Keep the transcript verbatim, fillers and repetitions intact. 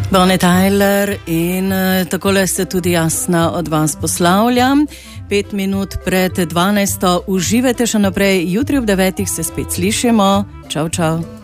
Bonnie Tyler in takole se tudi Jasna od vas poslavljam. Pet minut pred dvanajsto. Uživajte še naprej, jutri ob devetih se spet slišimo. Čau, čau.